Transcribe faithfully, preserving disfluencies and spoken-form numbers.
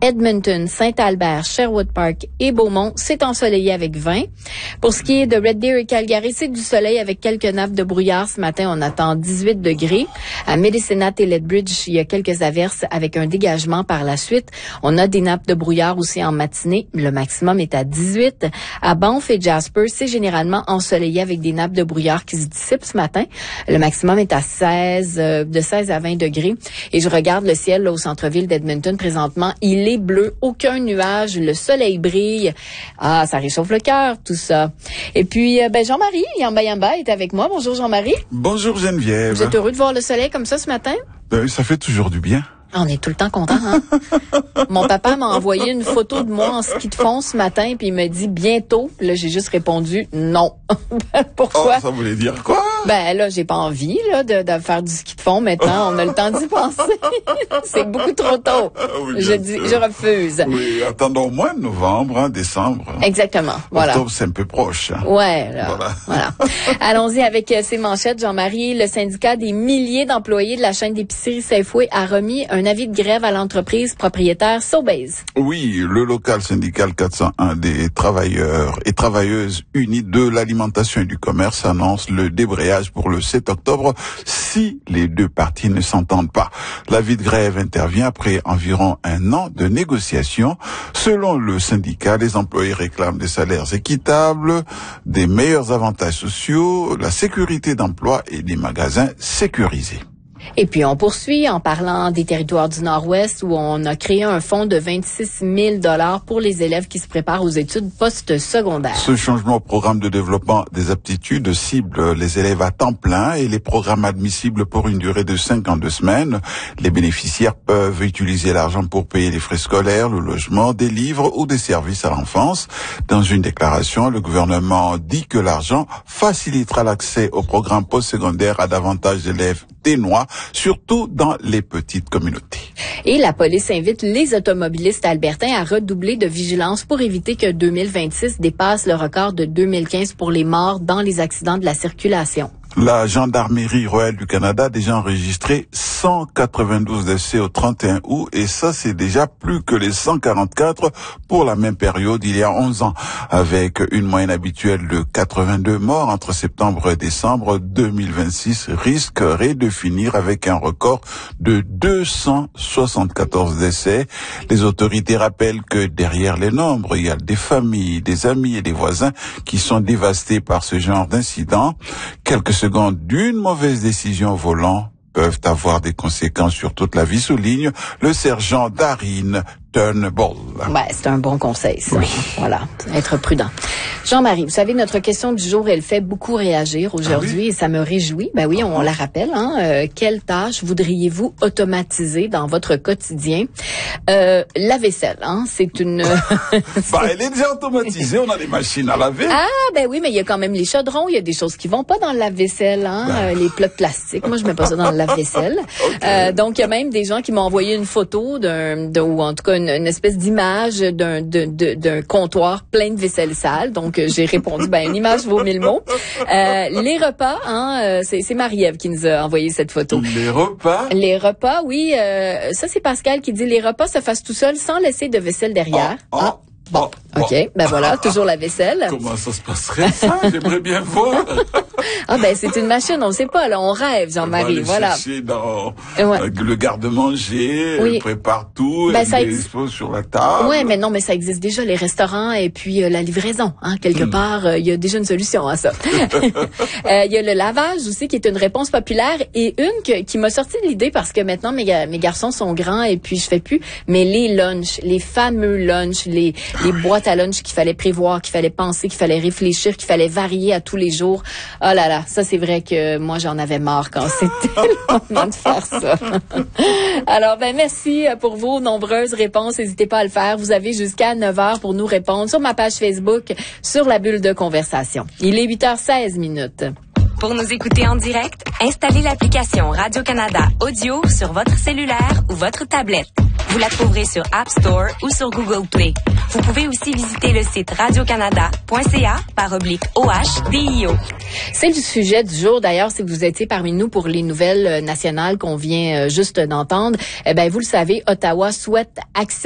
Edmonton, Saint-Albert, Sherwood Park et Beaumont, c'est ensoleillé avec vingt. Pour ce qui est de Red Deer et Calgary, c'est du soleil avec quelques nappes de brouillard. Ce matin, on attend dix-huit degrés. À Medicine et Lethbridge, il y a quelques averses avec un dégagement par la suite. On a des nappes de brouillard aussi en matinée. Le maximum est à dix-huit. À Banff et Jasper, c'est généralement ensoleillé avec des nappes de brouillard qui se dissipent ce matin. Le maximum est à seize, euh, de seize à vingt degrés. Et je regarde le ciel là, au centre-ville d'Edmonton présentement. Il est bleu, aucun nuage, le soleil brille. Ah, ça réchauffe le cœur, tout ça. Et puis, euh, ben Jean-Marie, Yamba Yamba est avec moi. Bonjour Jean-Marie. Bonjour Geneviève. Vous êtes heureux de voir le soleil comme ça ce matin? Ben, ça fait toujours du bien. On est tout le temps content, hein? Mon papa m'a envoyé une photo de moi en ski de fond ce matin, puis il me dit bientôt. Là, j'ai juste répondu non. Pourquoi? Oh, ça voulait dire quoi? Ben là, j'ai pas envie là de, de faire du ski de fond maintenant. On a le temps d'y penser. C'est beaucoup trop tôt. Oui, je dis, je refuse. Oui, attendons au moins novembre, hein, décembre. Exactement. Voilà. Octobre, c'est un peu proche. Hein. Ouais. Là, voilà. voilà. Allons-y avec euh, ces manchettes, Jean-Marie. Le syndicat des milliers d'employés de la chaîne d'épicerie Safeway a remis un avis de grève à l'entreprise propriétaire Sobeys. Oui, le local syndical quatre cent un des travailleurs et travailleuses unis de l'alimentation et du commerce annonce le débrayage pour le sept octobre si les deux parties ne s'entendent pas. L'avis de grève intervient après environ un an de négociations. Selon le syndicat, les employés réclament des salaires équitables, des meilleurs avantages sociaux, la sécurité d'emploi et des magasins sécurisés. Et puis, on poursuit en parlant des territoires du Nord-Ouest où on a créé un fonds de vingt-six mille dollars pour les élèves qui se préparent aux études post-secondaires. Ce changement au programme de développement des aptitudes cible les élèves à temps plein et les programmes admissibles pour une durée de cinquante-deux semaines. Les bénéficiaires peuvent utiliser l'argent pour payer les frais scolaires, le logement, des livres ou des services à l'enfance. Dans une déclaration, le gouvernement dit que l'argent facilitera l'accès au programme post-secondaire à davantage d'élèves ténois, surtout dans les petites communautés. Et la police invite les automobilistes albertains à redoubler de vigilance pour éviter que deux mille vingt-six dépasse le record de deux mille quinze pour les morts dans les accidents de la circulation. La Gendarmerie royale du Canada a déjà enregistré cent quatre-vingt-douze décès au trente et un août et ça c'est déjà plus que les cent quarante-quatre pour la même période il y a onze ans. Avec une moyenne habituelle de quatre-vingt-deux morts entre septembre et décembre, deux mille vingt-six risquerait de finir avec un record de deux cent soixante-quatorze décès. Les autorités rappellent que derrière les nombres, il y a des familles, des amis et des voisins qui sont dévastés par ce genre d'incidents. Quelques secondes d'une mauvaise décision au volant peuvent avoir des conséquences sur toute la vie, souligne le sergent Darine Turnbull. Ouais, c'est un bon conseil, ça. Oui. Voilà, être prudent. Jean-Marie, vous savez, notre question du jour, elle fait beaucoup réagir aujourd'hui ah oui? et ça me réjouit. Ben oui, on, on la rappelle. Hein, euh, quelle tâche voudriez-vous automatiser dans votre quotidien? Euh, la vaisselle, hein, c'est une... bah, elle est déjà automatisée, on a des machines à laver. Ah, ben oui, mais il y a quand même les chaudrons, il y a des choses qui vont pas dans le lave-vaisselle, hein, ben. euh, les plats de plastique. Moi, je mets pas ça dans le lave-vaisselle. Okay. Euh, donc, il y a même des gens qui m'ont envoyé une photo d'un, d'un ou en tout cas une, une espèce d'image d'un, de, de, d'un comptoir plein de vaisselle sale. Donc, euh, j'ai répondu, ben une image vaut mille mots. Euh, les repas, hein, euh, c'est, c'est Marie-Ève qui nous a envoyé cette photo. Les repas? Les repas, oui. Euh, ça, c'est Pascal qui dit les repas se fassent tout seul sans laisser de vaisselle derrière. Oh, oh. Ah. Bon, bon, OK, ben voilà, toujours la vaisselle. Comment ça se passerait, ça? J'aimerais bien voir. Ah ben, c'est une machine, on ne sait pas, là, on rêve, Jean-Marie, on va voilà. chercher dans ouais. le garde-manger, oui. Elle prépare tout, ben, elle les expose sur la table. Oui, mais non, mais ça existe déjà, les restaurants et puis euh, la livraison, hein, quelque hmm. part, il euh, y a déjà une solution à ça. Il euh, y a le lavage aussi, qui est une réponse populaire et une que, qui m'a sorti de l'idée parce que maintenant, mes, mes garçons sont grands et puis je fais plus, mais les lunchs, les fameux lunchs, les... les boîtes à lunch qu'il fallait prévoir, qu'il fallait penser, qu'il fallait réfléchir, qu'il fallait varier à tous les jours. Oh là là, ça c'est vrai que moi j'en avais marre quand c'était le moment de faire ça. Alors ben merci pour vos nombreuses réponses. N'hésitez pas à le faire. Vous avez jusqu'à neuf heures pour nous répondre sur ma page Facebook, sur la bulle de conversation. Il est huit heures seize minutes. Pour nous écouter en direct, installez l'application Radio-Canada Audio sur votre cellulaire ou votre tablette. Vous la trouverez sur App Store ou sur Google Play. Vous pouvez aussi visiter le site radiocanada point c a par oblique O H D I O. C'est le sujet du jour. D'ailleurs, si vous étiez parmi nous pour les nouvelles nationales qu'on vient juste d'entendre, eh ben vous le savez, Ottawa souhaite accès